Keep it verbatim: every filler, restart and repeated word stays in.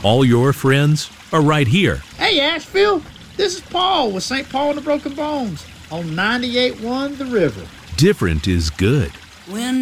all your friends are right here. Hey, Asheville, this is Paul with Saint Paul and the Broken Bones on ninety-eight point one The River. Different is good. When